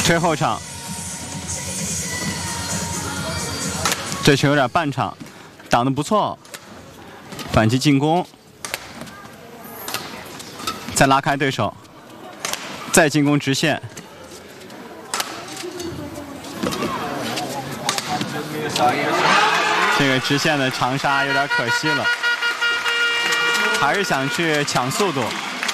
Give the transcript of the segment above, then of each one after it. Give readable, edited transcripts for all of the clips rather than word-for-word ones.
推后场，这球有点半场，挡得不错，反击进攻，再拉开对手，再进攻直线。这个直线的长杀有点可惜了，还是想去抢速度。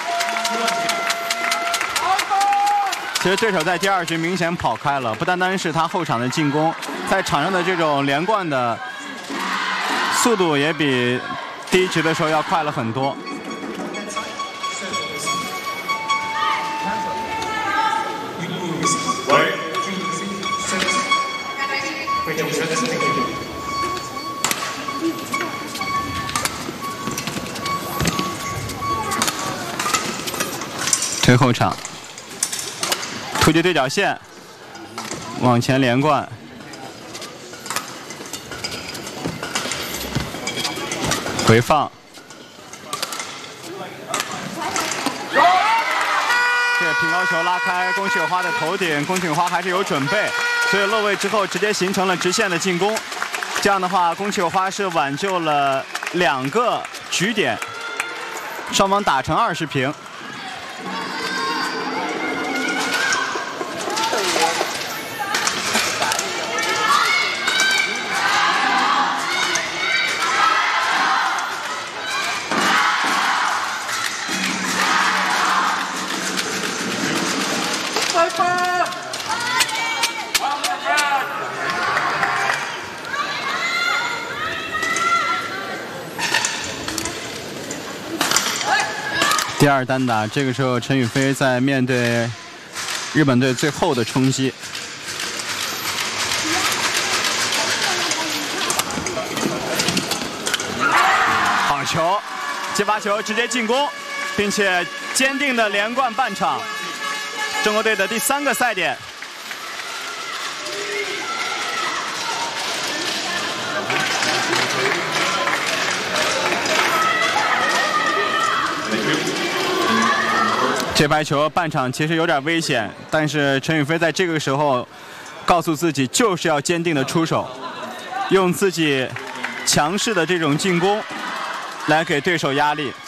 其实对手在第2局明显跑开了，不单单是他后场的进攻，在场上的这种连贯的速度也比第1局的时候要快了很多。推后场，突击对角线，往前连贯，回放。这个平高球拉开宫崎有花的头顶，宫崎有花还是有准备，所以落位之后直接形成了直线的进攻。这样的话，宫崎有花是挽救了2个局点，双方打成20平。第2单打，这个时候陈雨菲在面对日本队最后的冲击。好球，接发球直接进攻，并且坚定的连贯半场。中国队的第3个赛点。这拍球半场其实有点危险，但是陈雨菲在这个时候告诉自己就是要坚定的出手，用自己强势的这种进攻来给对手压力。